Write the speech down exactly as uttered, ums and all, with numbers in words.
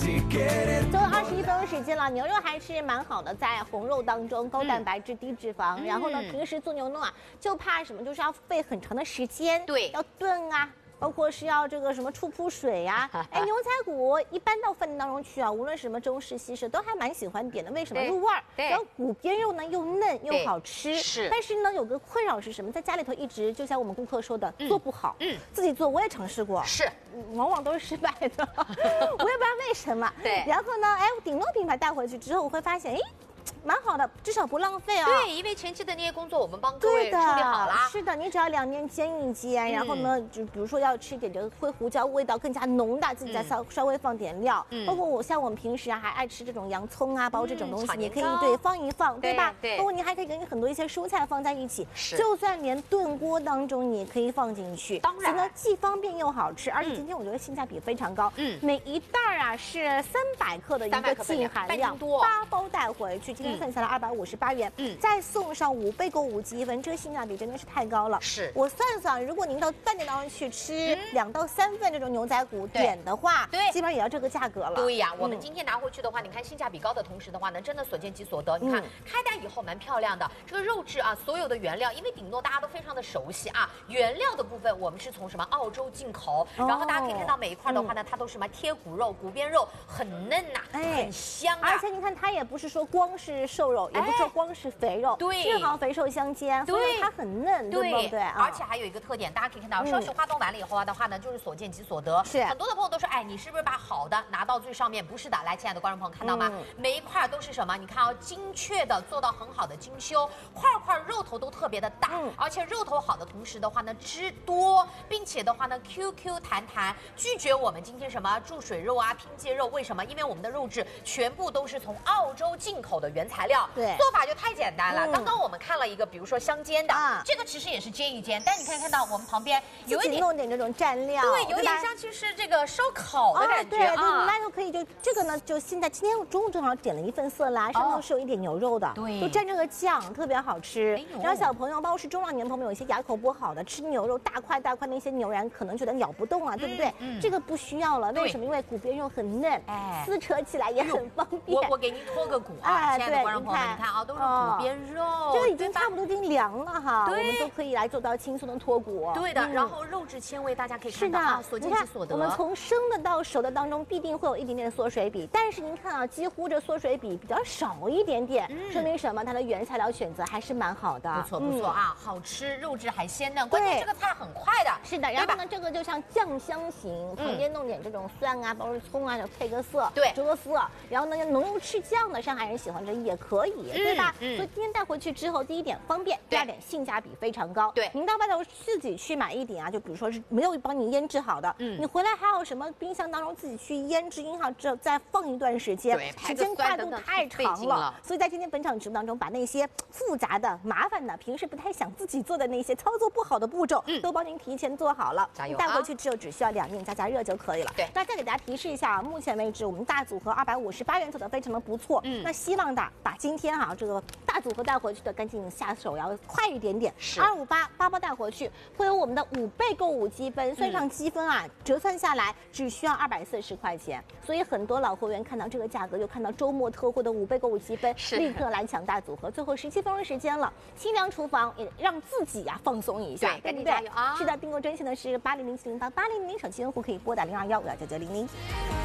最后二十一分钟时间了，牛肉还是蛮好的，在红肉当中，高蛋白质、低脂肪。嗯、然后呢，平时做牛肉啊，就怕什么，就是要费很长的时间， 对， 要炖啊。包括是要这个什么出铺水呀、啊，哎，牛仔骨一般到饭店当中去啊，无论什么中式西式都还蛮喜欢点的，为什么？入味儿。然后骨边肉呢又嫩又好吃。 是。 但是呢，有个困扰是什么？在家里头一直就像我们顾客说的，嗯、做不好。嗯。自己做我也尝试过。 是。 往往都是失败的，我也不知道为什么。 对。 然后呢，哎，顶乐品牌带回去之后，我会发现，哎。蛮好的，至少不浪费啊。 对，因为前期的那些工作我们帮各位处理好了。 是的，你只要两面煎一煎，嗯、然后呢，就比如说要吃一点这个灰胡椒味道更加浓的，自己再稍、嗯、稍微放点料。嗯、包括我像我们平时啊，还爱吃这种洋葱啊，包括这种东西，嗯、你可以对放一放，对吧？ 对。 包括你还可以跟很多一些蔬菜放在一起， 是。 就算连炖锅当中你也可以放进去。 当然。 所以呢，既方便又好吃，而且今天我觉得性价比非常高。嗯。每一袋啊是三百克的一个净含量，八包带回去，今天算下来二百五十。十八元，嗯，再送上五倍购物积分，这个性价比真的是太高了。 是我算算，如果您到饭店当中去吃两到三份这种牛仔骨点的话，对，基本上也要这个价格了。 对呀，我们今天拿回去的话，你看性价比高的同时的话呢，真的所见即所得。你看开单以后蛮漂亮的，这个肉质啊，所有的原料，因为顶诺大家都非常的熟悉啊，原料的部分我们是从什么澳洲进口，然后大家可以看到每一块的话呢，它都是什么贴骨肉、骨边肉，很嫩呐，很香啊。 而且你看它也不是说光是瘦肉，也不是。光是肥肉， 对， 正好肥瘦相间，所以它很嫩，对不对？ 而且还有一个特点，大家可以看到，稍许化冻完了以后的话呢，就是所见即所得。 是很多的朋友都说，哎，你是不是把好的拿到最上面？不是的，来，亲爱的观众朋友，看到吗？每一块都是什么？你看啊，精确的做到很好的精修，块块肉头都特别的大，而且肉头好的同时的话呢，汁多，并且的话呢 ，Q Q 弹弹，拒绝我们今天什么注水肉啊、拼接肉，为什么？因为我们的肉质全部都是从澳洲进口的原材料， 对， 做法就太简单了。嗯、刚刚我们看了一个，比如说香煎的，啊、这个其实也是煎一煎，但你可以看到我们旁边有一点弄点这种蘸料， 对，有点像就是这个烧烤的感觉啊。 对，那来头可以就这个呢，就现在今天中午正好点了一份色拉，上头是有一点牛肉的， 对， 就蘸这个酱特别好吃。哎、然后小朋友，包括是中老年朋友，有些牙口不好的，吃牛肉大块大块那些牛腩可能觉得咬不动啊，对不对？嗯嗯、这个不需要了，为什么？因为骨边肉很嫩，哎，撕扯起来也很方便。 我我给您脱个骨啊，亲爱的观众朋友们，你看啊，都是骨边肉， 这个已经差不多已经凉了哈，我们都可以来做到轻松的脱骨。 对的，然后肉质纤维大家可以看到啊，所见即所得。 我们从生的到熟的当中必定会有一点点缩水比，但是您看啊，几乎这缩水比比较少一点点，嗯、说明什么？它的原材料选择还是蛮好的， 不错不错啊，好吃，肉质还鲜嫩，关键这个菜很快的。 是的，然后呢，这个就像酱香型，旁边弄点这种蒜啊，包括葱啊，就配个色， 对， 着个色。然后呢，浓油赤酱的，上海人喜欢这也可以，对吧？所以今天带回去之后，第一点方便，第二点性价比非常高。 对， 您到外头自己去买一点啊，就比如说是没有帮你腌制好的，嗯，你回来还有什么冰箱当中自己去腌制腌好之后再放一段时间，时间跨度太长了。所以在今天本场直播当中，把那些复杂的、麻烦的、平时不太想自己做的那些操作不好的步骤，嗯，都帮您提前做好了。 加油！ 带回去之后只需要两面加加热就可以了。 对， 那再给大家提示一下啊，目前为止我们大组合二百五十八元做的非常的不错，嗯，那希望的把今天啊这个大组合带回去的赶紧下手要快一点点。 是二五八八包带回去会有我们的五倍购物积分，算上积分啊，折算下来只需要二百四十块钱。所以很多老会员看到这个价格，又看到周末特惠的五倍购物积分，立刻来抢大组合。最后十七分钟时间了，清凉厨房也让自己呀、啊、放松一下，对不对？啊、是的，订购专线呢是八零零七零八八零零零，手机用户可以拨打零二幺五幺九九零零。